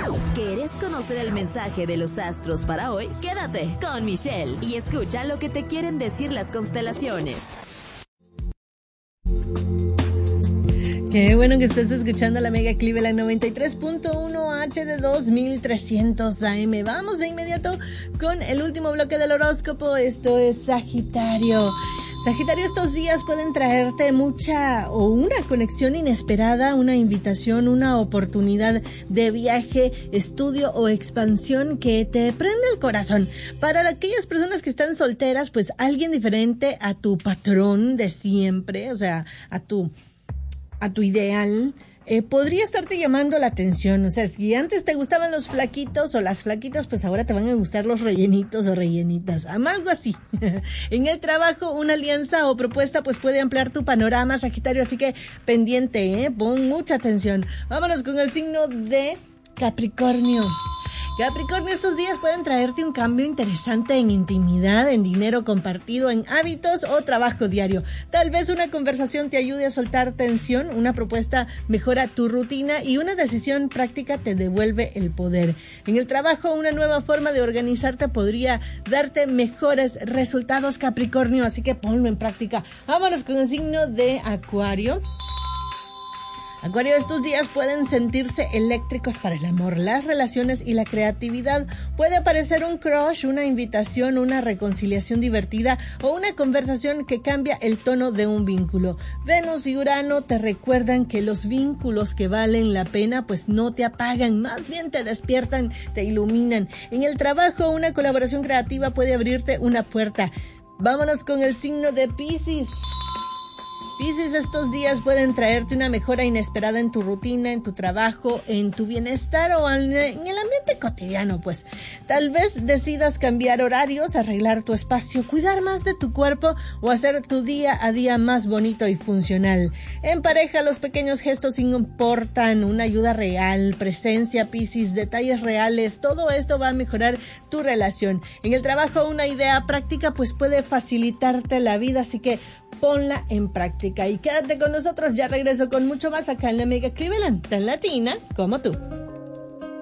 ¿Querés conocer el mensaje de los astros para hoy? Quédate con Michelle y escucha lo que te quieren decir las constelaciones. Qué bueno que estés escuchando la Mega Cleveland 93.1 HD 2300 AM. Vamos de inmediato con el último bloque del horóscopo. Esto es Sagitario. Sagitario, estos días pueden traerte mucha o una conexión inesperada, una invitación, una oportunidad de viaje, estudio o expansión que te prende el corazón. Para aquellas personas que están solteras, pues alguien diferente a tu patrón de siempre, o sea, a tu ideal, podría estarte llamando la atención. O sea, si antes te gustaban los flaquitos o las flaquitas, pues ahora te van a gustar los rellenitos o rellenitas, algo así. En el trabajo, una alianza o propuesta pues puede ampliar tu panorama, Sagitario, así que pendiente, pon mucha atención. Vámonos con el signo de Capricornio. Capricornio, estos días pueden traerte un cambio interesante en intimidad, en dinero compartido, en hábitos o trabajo diario. Tal vez una conversación te ayude a soltar tensión, una propuesta mejora tu rutina y una decisión práctica te devuelve el poder. En el trabajo, una nueva forma de organizarte podría darte mejores resultados, Capricornio, así que ponlo en práctica. Vámonos con el signo de Acuario. Acuario, estos días pueden sentirse eléctricos para el amor, las relaciones y la creatividad. Puede aparecer un crush, una invitación, una reconciliación divertida o una conversación que cambia el tono de un vínculo. Venus y Urano te recuerdan que los vínculos que valen la pena pues no te apagan, más bien te despiertan, te iluminan. En el trabajo, una colaboración creativa puede abrirte una puerta. Vámonos con el signo de Piscis. Piscis, estos días pueden traerte una mejora inesperada en tu rutina, en tu trabajo, en tu bienestar o en el ambiente cotidiano, pues. Tal vez decidas cambiar horarios, arreglar tu espacio, cuidar más de tu cuerpo o hacer tu día a día más bonito y funcional. En pareja, los pequeños gestos importan, una ayuda real, presencia, Piscis, detalles reales, todo esto va a mejorar tu relación. En el trabajo, una idea práctica pues puede facilitarte la vida, así que ponla en práctica y quédate con nosotros. Ya regreso con mucho más acá en la Mega Cleveland, tan latina como tú.